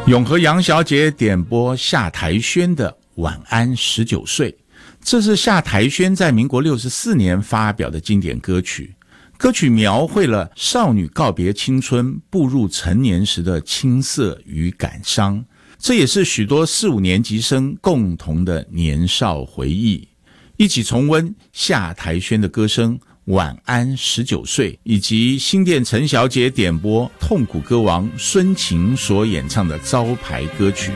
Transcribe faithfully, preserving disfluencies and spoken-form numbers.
永和杨小姐点播夏台轩的《晚安十九岁》，这是夏台轩在民国六十四年发表的经典歌曲。歌曲描绘了少女告别青春步入成年时的青涩与感伤，这也是许多四五年级生共同的年少回忆。一起重温夏台轩的歌声《晚安十九岁》，以及新店陈小姐点播痛苦歌王孙晴所演唱的招牌歌曲。